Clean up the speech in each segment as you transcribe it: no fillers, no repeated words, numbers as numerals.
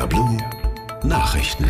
NDR Blue Nachrichten.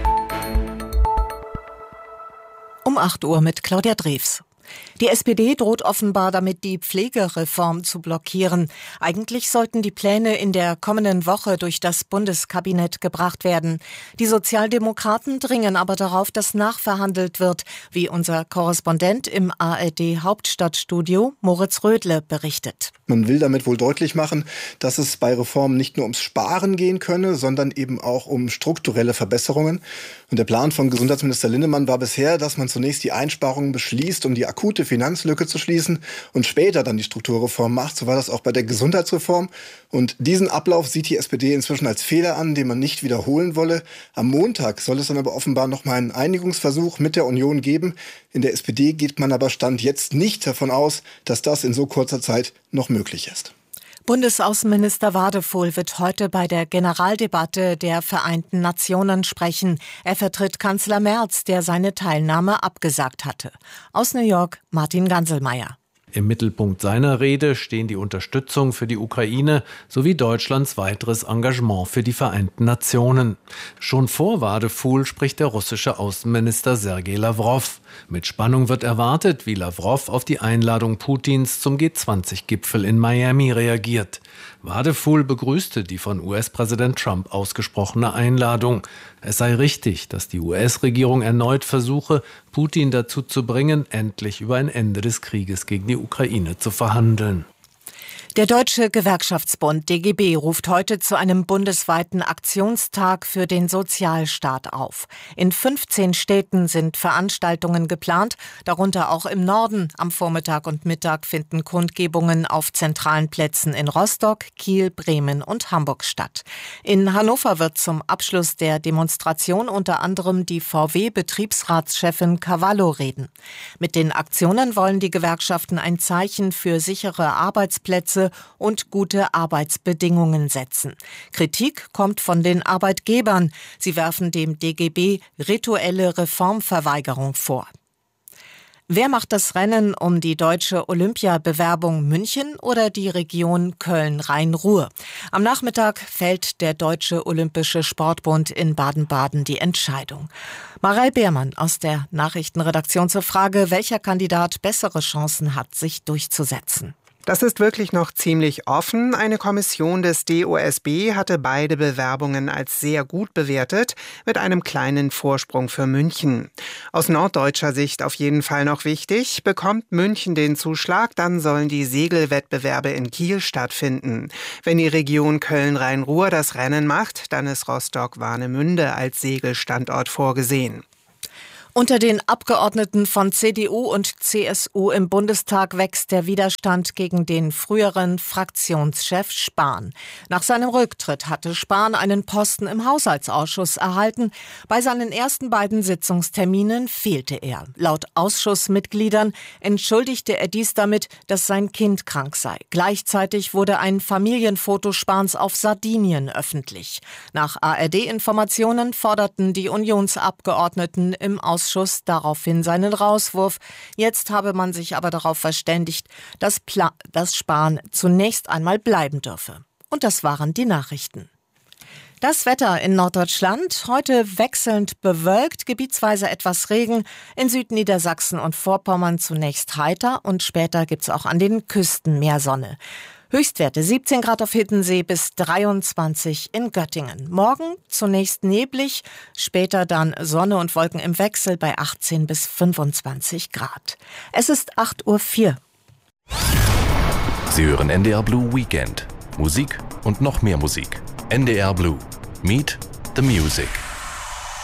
Um 8 Uhr mit Claudia Drews. Die SPD droht offenbar damit, die Pflegereform zu blockieren. Eigentlich sollten die Pläne in der kommenden Woche durch das Bundeskabinett gebracht werden. Die Sozialdemokraten dringen aber darauf, dass nachverhandelt wird, wie unser Korrespondent im ARD-Hauptstadtstudio Moritz Rödle berichtet. Man will damit wohl deutlich machen, dass es bei Reformen nicht nur ums Sparen gehen könne, sondern eben auch um strukturelle Verbesserungen. Und der Plan von Gesundheitsminister Linnemann war bisher, dass man zunächst die Einsparungen beschließt, um die akute Finanzlücke zu schließen und später dann die Strukturreform macht. So war das auch bei der Gesundheitsreform. Und diesen Ablauf sieht die SPD inzwischen als Fehler an, den man nicht wiederholen wolle. Am Montag soll es dann aber offenbar noch mal einen Einigungsversuch mit der Union geben. In der SPD geht man aber Stand jetzt nicht davon aus, dass das in so kurzer Zeit noch möglich ist. Bundesaußenminister Wadefuhl wird heute bei der Generaldebatte der Vereinten Nationen sprechen. Er vertritt Kanzler Merz, der seine Teilnahme abgesagt hatte. Aus New York Martin Ganselmeier. Im Mittelpunkt seiner Rede stehen die Unterstützung für die Ukraine sowie Deutschlands weiteres Engagement für die Vereinten Nationen. Schon vor Wadefuhl spricht der russische Außenminister Sergei Lawrow. Mit Spannung wird erwartet, wie Lawrow auf die Einladung Putins zum G20-Gipfel in Miami reagiert. Wadefuhl begrüßte die von US-Präsident Trump ausgesprochene Einladung. Es sei richtig, dass die US-Regierung erneut versuche, Putin dazu zu bringen, endlich über ein Ende des Krieges gegen die Ukraine zu verhandeln. Der Deutsche Gewerkschaftsbund DGB ruft heute zu einem bundesweiten Aktionstag für den Sozialstaat auf. In 15 Städten sind Veranstaltungen geplant, darunter auch im Norden. Am Vormittag und Mittag finden Kundgebungen auf zentralen Plätzen in Rostock, Kiel, Bremen und Hamburg statt. In Hannover wird zum Abschluss der Demonstration unter anderem die VW-Betriebsratschefin Cavallo reden. Mit den Aktionen wollen die Gewerkschaften ein Zeichen für sichere Arbeitsplätze und gute Arbeitsbedingungen setzen. Kritik kommt von den Arbeitgebern. Sie werfen dem DGB rituelle Reformverweigerung vor. Wer macht das Rennen um die deutsche Olympiabewerbung, München oder die Region Köln-Rhein-Ruhr? Am Nachmittag fällt der Deutsche Olympische Sportbund in Baden-Baden die Entscheidung. Marei Beermann aus der Nachrichtenredaktion zur Frage, welcher Kandidat bessere Chancen hat, sich durchzusetzen. Das ist wirklich noch ziemlich offen. Eine Kommission des DOSB hatte beide Bewerbungen als sehr gut bewertet, mit einem kleinen Vorsprung für München. Aus norddeutscher Sicht auf jeden Fall noch wichtig. Bekommt München den Zuschlag, dann sollen die Segelwettbewerbe in Kiel stattfinden. Wenn die Region Köln-Rhein-Ruhr das Rennen macht, dann ist Rostock-Warnemünde als Segelstandort vorgesehen. Unter den Abgeordneten von CDU und CSU im Bundestag wächst der Widerstand gegen den früheren Fraktionschef Spahn. Nach seinem Rücktritt hatte Spahn einen Posten im Haushaltsausschuss erhalten. Bei seinen ersten beiden Sitzungsterminen fehlte er. Laut Ausschussmitgliedern entschuldigte er dies damit, dass sein Kind krank sei. Gleichzeitig wurde ein Familienfoto Spahns auf Sardinien öffentlich. Nach ARD-Informationen forderten die Unionsabgeordneten im Ausschuss daraufhin seinen Rauswurf. Jetzt habe man sich aber darauf verständigt, dass Spahn zunächst einmal bleiben dürfe. Und das waren die Nachrichten. Das Wetter in Norddeutschland, heute wechselnd bewölkt, gebietsweise etwas Regen, in Südniedersachsen und Vorpommern zunächst heiter und später gibt's auch an den Küsten mehr Sonne. Höchstwerte 17 Grad auf Hiddensee bis 23 in Göttingen. Morgen zunächst neblig, später dann Sonne und Wolken im Wechsel bei 18 bis 25 Grad. Es ist 8:04 Uhr. Sie hören NDR Blue Weekend. Musik und noch mehr Musik. NDR Blue. Meet the Music.